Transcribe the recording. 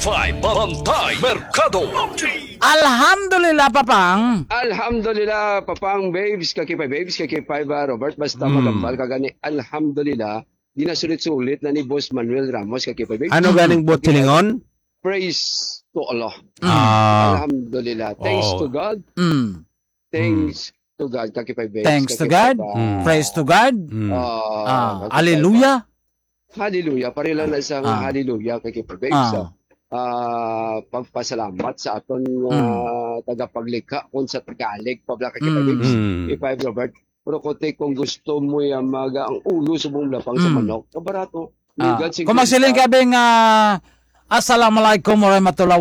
95.5 Barangay Mercado. Alhamdulillah, Papang. Alhamdulillah, Papang Babes, kakipay Robert, basta magambal kagani. Alhamdulillah, di na sulit-sulit na ni Boss Manuel Ramos, kakipay Babes. Ano ganing botilingon? Praise to Allah. Ah. Alhamdulillah. Thanks to God. Thanks to God, kakipay Babes. Thanks to God. Praise to God. Hallelujah. Hallelujah. Parila na isang hallelujah, kakipay Babes. Pagpasalamat sa aton tagapaglikha kung sa Tagalog pabla kay Ipay Robert pero kung gusto mo yung maga ang ulo sa buong lapang sa manok kabarato kung magsiling ka bing assalamualaikum warahmatullahi